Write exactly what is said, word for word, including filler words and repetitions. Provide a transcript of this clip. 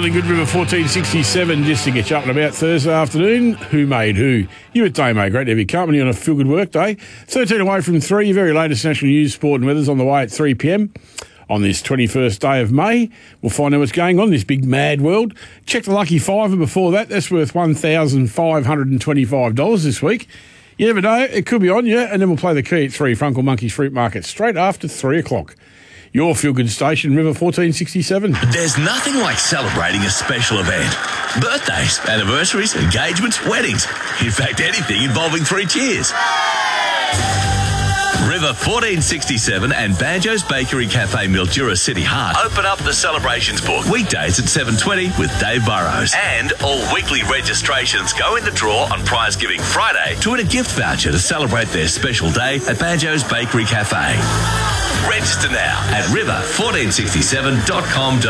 Jolly Good River fourteen sixty-seven, just to get you up and about Thursday afternoon. Who made who? You at Damo. Great to have your company on a feel good work day. thirteen away from three, your very latest national news, sport and weather's on the way at three p.m. on this twenty-first day of May. We'll find out what's going on in this big mad world. Check the lucky fiver before that. That's worth one thousand five hundred twenty-five dollars this week. You never know, it could be on you. And then we'll play the key at three, Frunkle Monkey's Fruit Market, straight after three o'clock. Your feel-good station, River fourteen sixty-seven. There's nothing like celebrating a special event. Birthdays, anniversaries, engagements, weddings. In fact, anything involving three cheers. River fourteen sixty-seven and Banjo's Bakery Cafe, Mildura City Heart open up the celebrations book weekdays at seven twenty with Dave Burrows. And all weekly registrations go in the draw on Prize Giving Friday to win a gift voucher to celebrate their special day at Banjo's Bakery Cafe. Register now at river fourteen sixty-seven dot com.